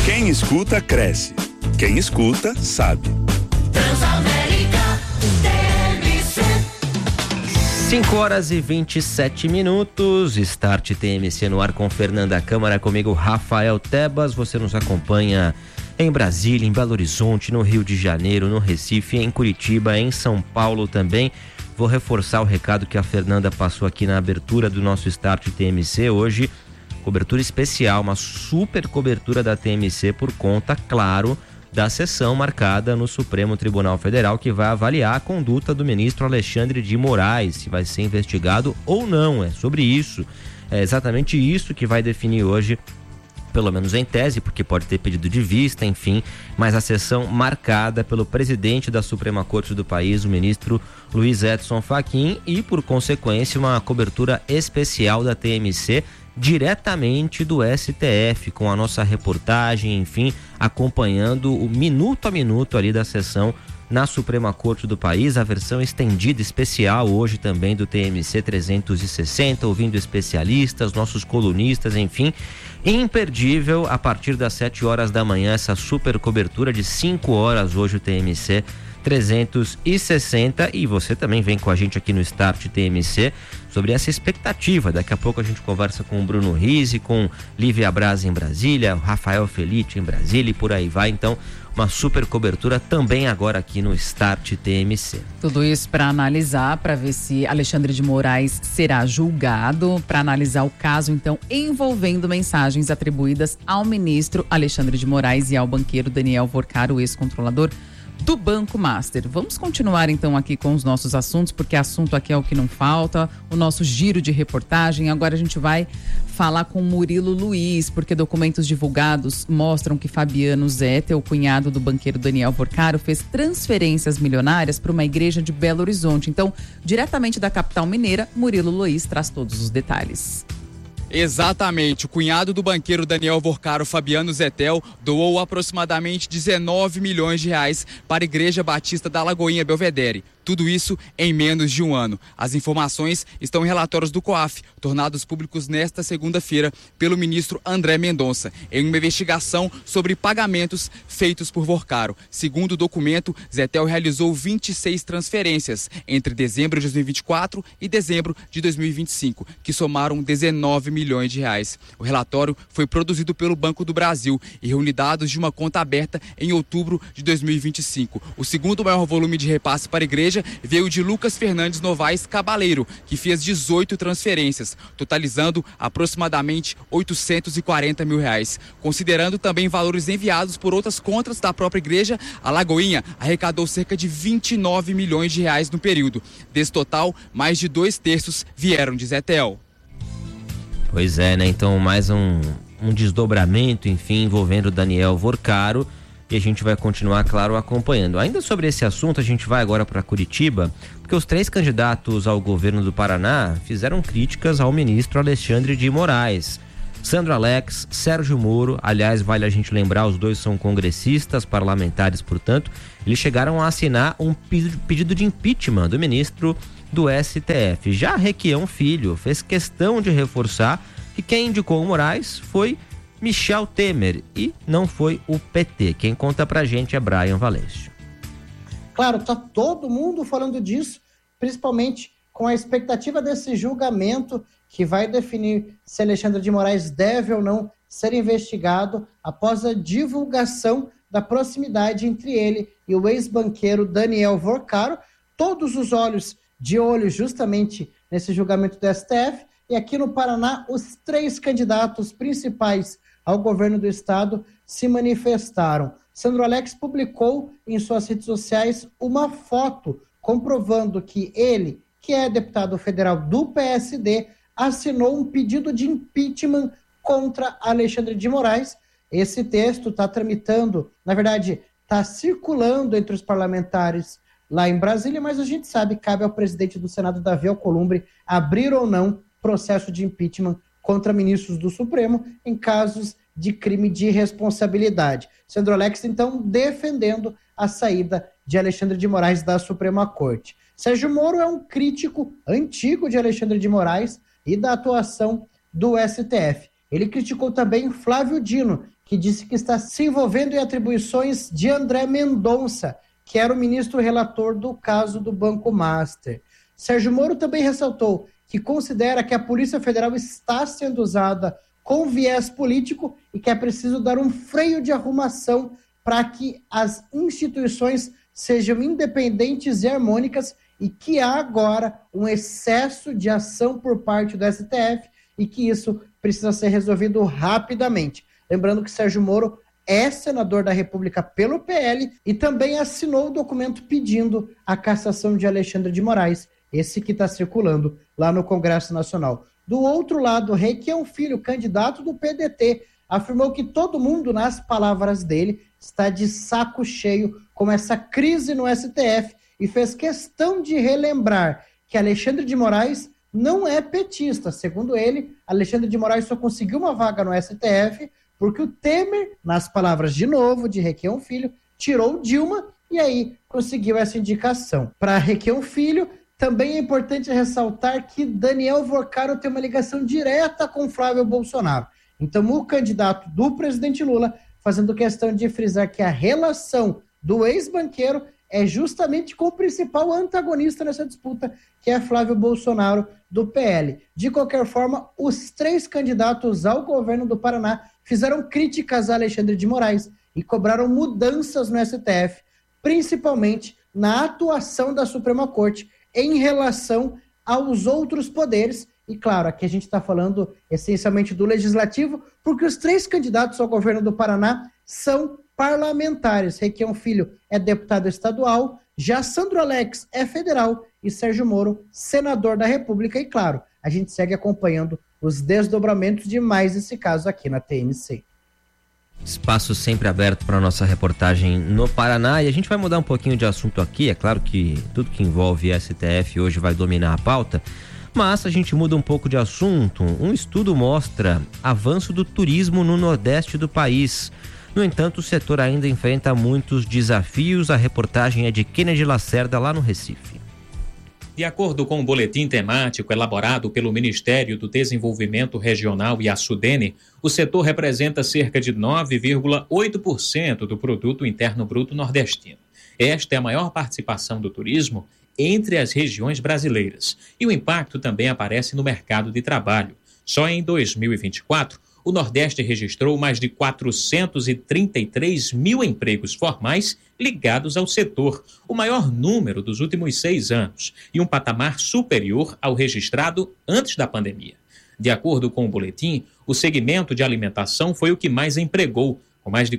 Quem escuta, cresce. Quem escuta, sabe. Transamérica TMC. 5h27. Start TMC no ar com Fernanda Câmara, comigo Rafael Tebas. Você nos acompanha em Brasília, em Belo Horizonte, no Rio de Janeiro, no Recife, em Curitiba, em São Paulo também. Vou reforçar o recado que a Fernanda passou aqui na abertura do nosso Start TMC hoje. Cobertura especial, uma super cobertura da TMC por conta, claro, da sessão marcada no Supremo Tribunal Federal, que vai avaliar a conduta do ministro Alexandre de Moraes, se vai ser investigado ou não. É sobre isso, é exatamente isso que vai definir hoje, pelo menos em tese, porque pode ter pedido de vista, enfim, mas a sessão marcada pelo presidente da Suprema Corte do país, o ministro Luiz Edson Fachin, e por consequência uma cobertura especial da TMC diretamente do STF, com a nossa reportagem, enfim, acompanhando o minuto a minuto ali da sessão na Suprema Corte do país, a versão estendida especial hoje também do TMC 360, ouvindo especialistas, nossos colunistas, enfim, imperdível a partir das 7 horas da manhã, essa super cobertura de 5 horas hoje o TMC 360, e você também vem com a gente aqui no Start TMC sobre essa expectativa. Daqui a pouco a gente conversa com o Bruno Rizzi, com Lívia Braz em Brasília, o Rafael Felice em Brasília e por aí vai. Então, uma super cobertura também agora aqui no Start TMC. Tudo isso para analisar, para ver se Alexandre de Moraes será julgado, para analisar o caso, então, envolvendo mensagens atribuídas ao ministro Alexandre de Moraes e ao banqueiro Daniel Vorcaro, o ex-controlador do Banco Master. Vamos continuar então aqui com os nossos assuntos, porque assunto aqui é o que não falta, o nosso giro de reportagem. Agora a gente vai falar com Murilo Luiz, porque documentos divulgados mostram que Fabiano Zete, o cunhado do banqueiro Daniel Vorcaro, fez transferências milionárias para uma igreja de Belo Horizonte. Então, diretamente da capital mineira, Murilo Luiz traz todos os detalhes. Exatamente, o cunhado do banqueiro Daniel Vorcaro, Fabiano Zetel, doou aproximadamente 19 milhões de reais para a Igreja Batista da Lagoinha Belvedere. Tudo isso em menos de um ano. As informações estão em relatórios do COAF, tornados públicos nesta segunda-feira pelo ministro André Mendonça, em uma investigação sobre pagamentos feitos por Vorcaro. Segundo o documento, Zetel realizou 26 transferências entre dezembro de 2024 e dezembro de 2025, que somaram 19 milhões de reais. O relatório foi produzido pelo Banco do Brasil e reúne dados de uma conta aberta em outubro de 2025. O segundo maior volume de repasse para a igreja veio de Lucas Fernandes Novaes Cabaleiro, que fez 18 transferências, totalizando aproximadamente 840 mil reais. Considerando também valores enviados por outras contas da própria igreja, a Lagoinha arrecadou cerca de 29 milhões de reais no período. Desse total, mais de 2/3 vieram de Zetel. Pois é, né? Então mais um desdobramento, enfim, envolvendo Daniel Vorcaro. E a gente vai continuar, claro, acompanhando. Ainda sobre esse assunto, a gente vai agora para Curitiba, porque os 3 candidatos ao governo do Paraná fizeram críticas ao ministro Alexandre de Moraes. Sandro Alex, Sérgio Moro, aliás, vale a gente lembrar, os dois são congressistas, parlamentares, portanto, eles chegaram a assinar um pedido de impeachment do ministro do STF. Já Requião Filho fez questão de reforçar que quem indicou o Moraes foi Michel Temer e não foi o PT. Quem conta pra gente é Brian Valêncio. Claro, tá todo mundo falando disso, principalmente com a expectativa desse julgamento que vai definir se Alexandre de Moraes deve ou não ser investigado após a divulgação da proximidade entre ele e o ex-banqueiro Daniel Vorcaro. Todos os olhos de olho justamente nesse julgamento do STF. E aqui no Paraná, os 3 candidatos principais ao governo do estado se manifestaram. Sandro Alex publicou em suas redes sociais uma foto comprovando que ele, que é deputado federal do PSD, assinou um pedido de impeachment contra Alexandre de Moraes. Esse texto está tramitando, na verdade, está circulando entre os parlamentares lá em Brasília, mas a gente sabe que cabe ao presidente do Senado, Davi Alcolumbre, abrir ou não processo de impeachment contra ministros do Supremo em casos de crime de responsabilidade. Sandro Alex, então, defendendo a saída de Alexandre de Moraes da Suprema Corte. Sérgio Moro é um crítico antigo de Alexandre de Moraes e da atuação do STF. Ele criticou também Flávio Dino, que disse que está se envolvendo em atribuições de André Mendonça, que era o ministro relator do caso do Banco Master. Sérgio Moro também ressaltou que considera que a Polícia Federal está sendo usada com viés político e que é preciso dar um freio de arrumação para que as instituições sejam independentes e harmônicas e que há agora um excesso de ação por parte do STF e que isso precisa ser resolvido rapidamente. Lembrando que Sérgio Moro é senador da República pelo PL e também assinou o documento pedindo a cassação de Alexandre de Moraes, esse que está circulando lá no Congresso Nacional. Do outro lado, Requião Filho, candidato do PDT, afirmou que todo mundo, nas palavras dele, está de saco cheio com essa crise no STF e fez questão de relembrar que Alexandre de Moraes não é petista. Segundo ele, Alexandre de Moraes só conseguiu uma vaga no STF porque o Temer, nas palavras de novo de Requião Filho, tirou Dilma e aí conseguiu essa indicação. Para Requião Filho, também é importante ressaltar que Daniel Vorcaro tem uma ligação direta com Flávio Bolsonaro. Então, o candidato do presidente Lula fazendo questão de frisar que a relação do ex-banqueiro é justamente com o principal antagonista nessa disputa, que é Flávio Bolsonaro, do PL. De qualquer forma, os 3 candidatos ao governo do Paraná fizeram críticas a Alexandre de Moraes e cobraram mudanças no STF, principalmente na atuação da Suprema Corte em relação aos outros poderes. E claro, aqui a gente está falando essencialmente do Legislativo, porque os 3 candidatos ao governo do Paraná são parlamentares. Requião Filho é deputado estadual, já Sandro Alex é federal e Sérgio Moro, senador da República. E claro, a gente segue acompanhando os desdobramentos de mais esse caso aqui na TMC. Espaço sempre aberto para nossa reportagem no Paraná, e a gente vai mudar um pouquinho de assunto aqui. É claro que tudo que envolve STF hoje vai dominar a pauta, mas a gente muda um pouco de assunto. Um estudo mostra avanço do turismo no Nordeste do país. No entanto, o setor ainda enfrenta muitos desafios. A reportagem é de Kennedy Lacerda, lá no Recife. De acordo com o boletim temático elaborado pelo Ministério do Desenvolvimento Regional e a Sudene, o setor representa cerca de 9,8% do Produto Interno Bruto nordestino. Esta é a maior participação do turismo entre as regiões brasileiras. E o impacto também aparece no mercado de trabalho. Só em 2024, o Nordeste registrou mais de 433 mil empregos formais ligados ao setor, o maior número dos últimos 6 anos, e um patamar superior ao registrado antes da pandemia. De acordo com o boletim, o segmento de alimentação foi o que mais empregou, com mais de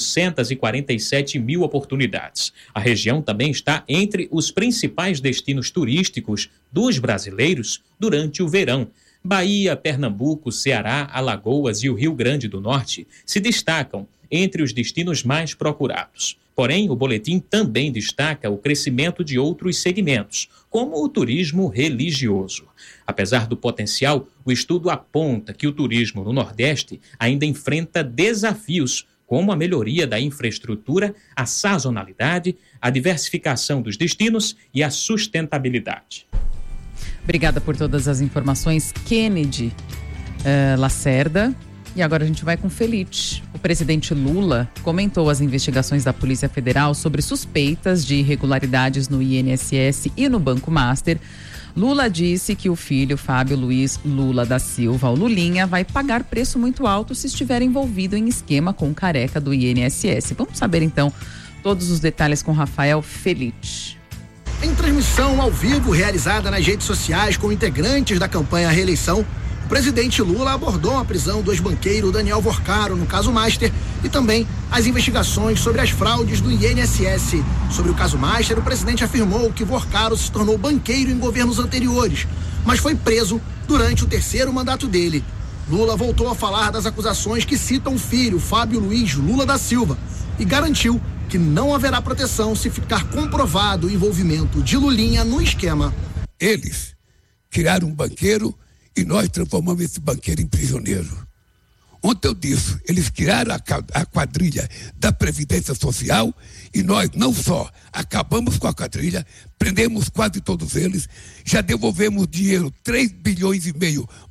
447 mil oportunidades. A região também está entre os principais destinos turísticos dos brasileiros durante o verão. Bahia, Pernambuco, Ceará, Alagoas e o Rio Grande do Norte se destacam entre os destinos mais procurados. Porém, o boletim também destaca o crescimento de outros segmentos, como o turismo religioso. Apesar do potencial, o estudo aponta que o turismo no Nordeste ainda enfrenta desafios, como a melhoria da infraestrutura, a sazonalidade, a diversificação dos destinos e a sustentabilidade. Obrigada por todas as informações, Kennedy Lacerda. E agora a gente vai com Felite. O presidente Lula comentou as investigações da Polícia Federal sobre suspeitas de irregularidades no INSS e no Banco Master. Lula disse que o filho, Fábio Luiz Lula da Silva, o Lulinha, vai pagar preço muito alto se estiver envolvido em esquema com o careca do INSS. Vamos saber então todos os detalhes com Rafael Felite. Em transmissão ao vivo realizada nas redes sociais com integrantes da campanha à reeleição, o presidente Lula abordou a prisão do ex-banqueiro Daniel Vorcaro no caso Master e também as investigações sobre as fraudes do INSS. Sobre o caso Master, o presidente afirmou que Vorcaro se tornou banqueiro em governos anteriores, mas foi preso durante o 3º mandato dele. Lula voltou a falar das acusações que citam o filho, Fábio Luiz Lula da Silva, e garantiu que não haverá proteção se ficar comprovado o envolvimento de Lulinha no esquema. Eles criaram um banqueiro e nós transformamos esse banqueiro em prisioneiro. Ontem eu disse, eles criaram a quadrilha da Previdência Social e nós não só acabamos com a quadrilha, prendemos quase todos eles, já devolvemos dinheiro, 3,5 bilhões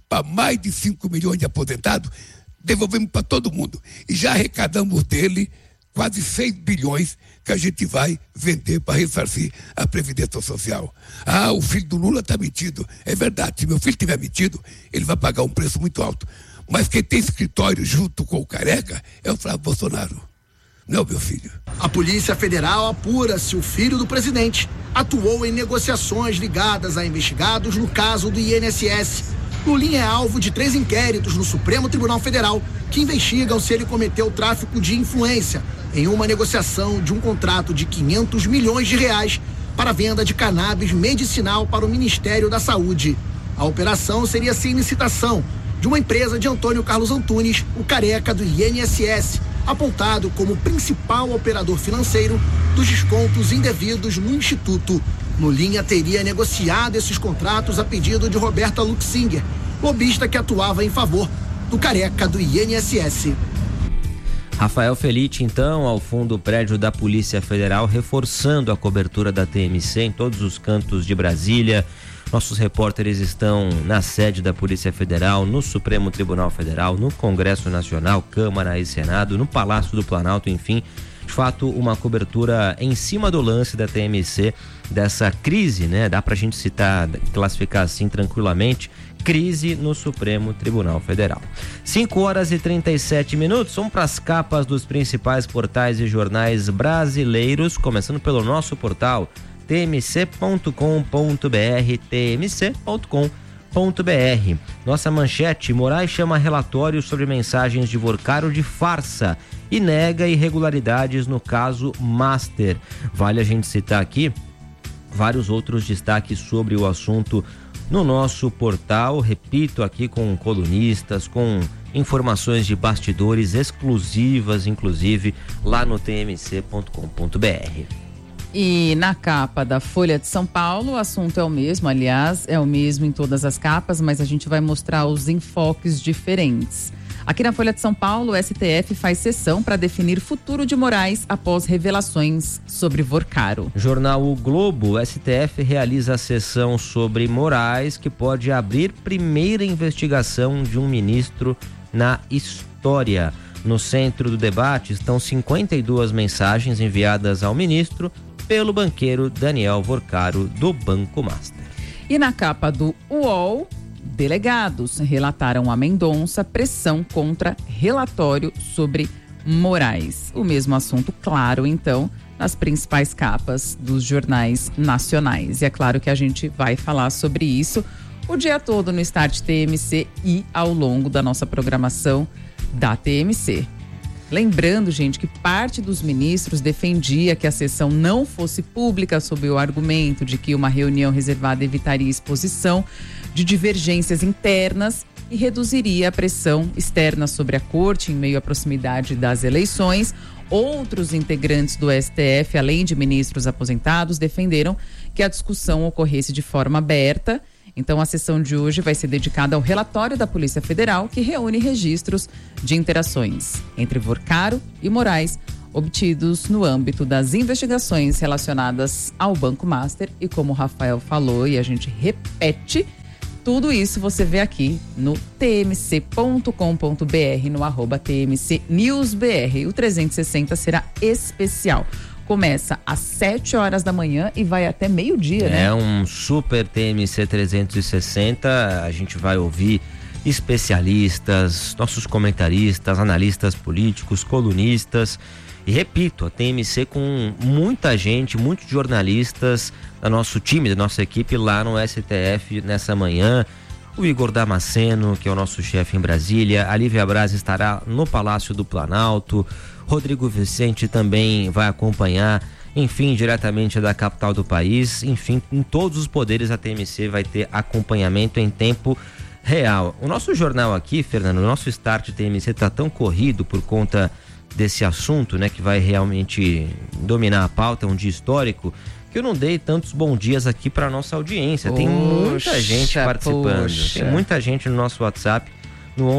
para mais de 5 milhões de aposentados, devolvemos para todo mundo. E já arrecadamos dele quase 6 bilhões que a gente vai vender para ressarcir a Previdência Social. Ah, o filho do Lula está metido. É verdade, se meu filho estiver metido, ele vai pagar um preço muito alto. Mas quem tem escritório junto com o Careca é o Flávio Bolsonaro. Não, meu filho. A Polícia Federal apura se o filho do presidente atuou em negociações ligadas a investigados no caso do INSS. Lulinha é alvo de 3 inquéritos no Supremo Tribunal Federal que investigam se ele cometeu tráfico de influência em uma negociação de um contrato de 500 milhões de reais para a venda de cannabis medicinal para o Ministério da Saúde. A operação seria sem licitação de uma empresa de Antônio Carlos Antunes, o Careca do INSS, apontado como principal operador financeiro dos descontos indevidos no Instituto. Lulinha teria negociado esses contratos a pedido de Roberta Luxinger, lobista que atuava em favor do Careca do INSS. Rafael Felite, então, ao fundo do prédio da Polícia Federal, reforçando a cobertura da TMC em todos os cantos de Brasília. Nossos repórteres estão na sede da Polícia Federal, no Supremo Tribunal Federal, no Congresso Nacional, Câmara e Senado, no Palácio do Planalto, enfim. De fato, uma cobertura em cima do lance da TMC, dessa crise, né? Dá pra gente citar, classificar assim tranquilamente, crise no Supremo Tribunal Federal. 5h37, vamos para as capas dos principais portais e jornais brasileiros, começando pelo nosso portal tmc.com.br, tmc.com.br. Nossa manchete: Moraes chama relatório sobre mensagens de Vorcaro de farsa e nega irregularidades no caso Master. Vale a gente citar aqui vários outros destaques sobre o assunto no nosso portal, repito, aqui com colunistas, com informações de bastidores exclusivas, inclusive lá no tmc.com.br. E na capa da Folha de São Paulo, o assunto é o mesmo, aliás, é o mesmo em todas as capas, mas a gente vai mostrar os enfoques diferentes. Aqui na Folha de São Paulo, o STF faz sessão para definir futuro de Moraes após revelações sobre Vorcaro. Jornal O Globo, o STF realiza a sessão sobre Moraes, que pode abrir primeira investigação de um ministro na história. No centro do debate estão 52 mensagens enviadas ao ministro pelo banqueiro Daniel Vorcaro, do Banco Master. E na capa do UOL, delegados relataram a Mendonça pressão contra relatório sobre Moraes. O mesmo assunto, claro, então, nas principais capas dos jornais nacionais. E é claro que a gente vai falar sobre isso o dia todo no Start TMC e ao longo da nossa programação da TMC. Lembrando, gente, que parte dos ministros defendia que a sessão não fosse pública sob o argumento de que uma reunião reservada evitaria exposição de divergências internas e reduziria a pressão externa sobre a corte em meio à proximidade das eleições. Outros integrantes do STF, além de ministros aposentados, defenderam que a discussão ocorresse de forma aberta. Então, a sessão de hoje vai ser dedicada ao relatório da Polícia Federal, que reúne registros de interações entre Vorcaro e Moraes, obtidos no âmbito das investigações relacionadas ao Banco Master. E como o Rafael falou, e a gente repete, tudo isso você vê aqui no tmc.com.br, no @tmcnewsbr. O 360 será especial. Começa às 7 horas da manhã e vai até meio-dia, né? É um super TMC 360. A gente vai ouvir especialistas, nossos comentaristas, analistas políticos, colunistas. E repito, a TMC com muita gente, muitos jornalistas da nosso time, da nossa equipe lá no STF nessa manhã. O Igor Damasceno, que é o nosso chefe em Brasília. A Lívia Braz estará no Palácio do Planalto. Rodrigo Vicente também vai acompanhar, enfim, diretamente da capital do país. Enfim, em todos os poderes a TMC vai ter acompanhamento em tempo real. O nosso jornal aqui, Fernando, o nosso Start TMC está tão corrido por conta desse assunto, né, que vai realmente dominar a pauta, um dia histórico, que eu não dei tantos bons dias aqui para nossa audiência. Tem muita gente participando. Tem muita gente no nosso WhatsApp, no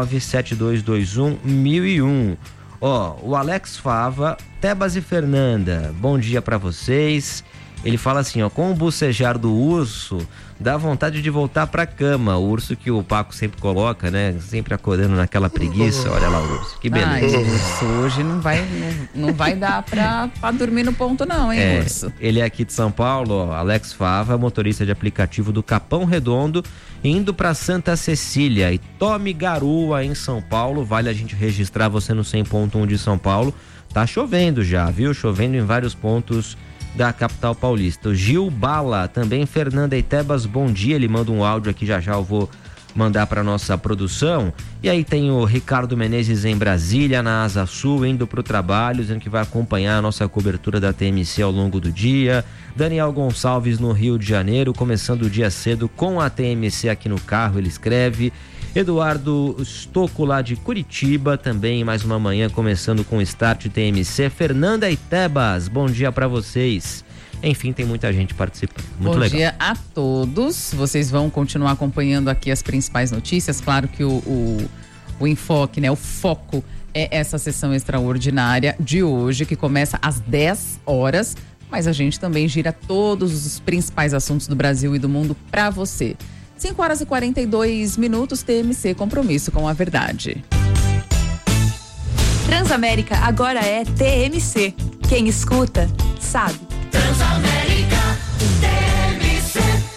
11972211001. Ó, o Alex Fava, Tebas e Fernanda, bom dia para vocês. Ele fala assim, ó, com o bucejar do urso, dá vontade de voltar pra cama. O urso que o Paco sempre coloca, né? Sempre acordando naquela preguiça. Olha lá o urso, que beleza. Ai, urso, hoje não vai dar pra dormir no ponto não, hein, urso? Ele é aqui de São Paulo, ó, Alex Fava, motorista de aplicativo do Capão Redondo, indo pra Santa Cecília. E tome garoa em São Paulo, vale a gente registrar você no 100.1 de São Paulo. Tá chovendo já, viu? Chovendo em vários pontos da capital paulista. O Gil Bala, também Fernanda e Tebas, bom dia, ele manda um áudio aqui, já eu vou mandar para nossa produção. E aí tem o Ricardo Menezes em Brasília, na Asa Sul, indo pro trabalho, dizendo que vai acompanhar a nossa cobertura da TMC ao longo do dia. Daniel Gonçalves no Rio de Janeiro, começando o dia cedo com a TMC aqui no carro, ele escreve. Eduardo Stocco lá de Curitiba, também mais uma manhã começando com o Start TMC. Fernanda e Tebas, bom dia para vocês. Enfim, tem muita gente participando. Muito legal. Bom dia a todos. Vocês vão continuar acompanhando aqui as principais notícias. Claro que o enfoque, né, o foco é essa sessão extraordinária de hoje, que começa às 10 horas. Mas a gente também gira todos os principais assuntos do Brasil e do mundo para você. 5 horas e 42 minutos, TMC, compromisso com a verdade. Transamérica agora é TMC. Quem escuta, sabe. Transamérica TMC.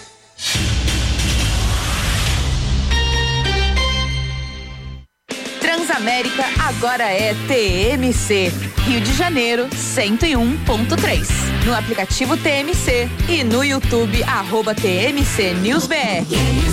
Transamérica agora é TMC. Rio de Janeiro, 101.3. No aplicativo TMC e no YouTube, @TMC News BR.